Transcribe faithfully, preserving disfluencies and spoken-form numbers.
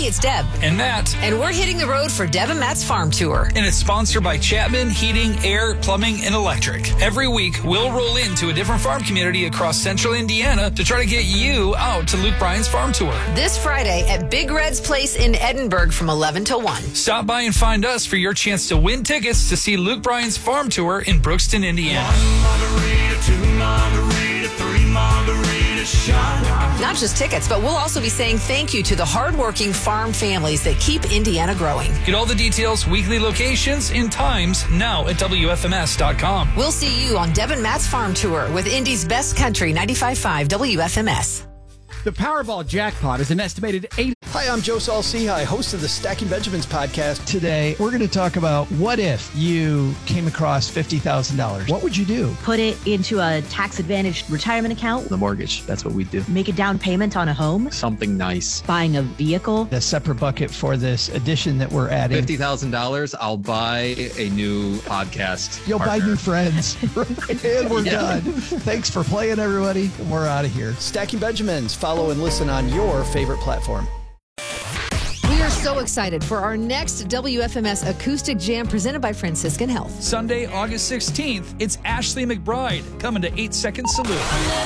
Hey, it's Deb. And Matt. And we're hitting the road for Deb and Matt's farm tour. And it's sponsored by Chapman Heating, Air, Plumbing, and Electric. Every week, we'll roll into a different farm community across central Indiana to try to get you out to Luke Bryan's farm tour. This Friday at Big Red's Place in Edinburgh from eleven to one. Stop by and find us for your chance to win tickets to see Luke Bryan's farm tour in Brookston, Indiana. One margarita, two margarita, three margarita shot. Not just tickets, but we'll also be saying thank you to the hardworking farm families that keep Indiana growing. Get all the details, weekly locations, and times now at W F M S dot com. We'll see you on Deb and Matt's farm tour with Indy's best country, ninety-five point five W F M S. The Powerball jackpot is an estimated eight. Hi, I'm Joe Saul-Sehy, host of the Stacking Benjamins podcast. Today, we're going to talk about what if you came across fifty thousand dollars. What would you do? Put it into a tax-advantaged retirement account. The mortgage, that's what we do. Make a down payment on a home. Something nice. Buying a vehicle. A separate bucket for this addition that we're adding. fifty thousand dollars, I'll buy a new podcast You'll partner. buy new friends. And we're Yeah. done. Thanks for playing, everybody. We're out of here. Stacking Benjamins. Follow and listen on your favorite platform. We are so excited for our next W F M S Acoustic Jam presented by Franciscan Health. Sunday, August sixteenth, it's Ashley McBride coming to eight second Salute.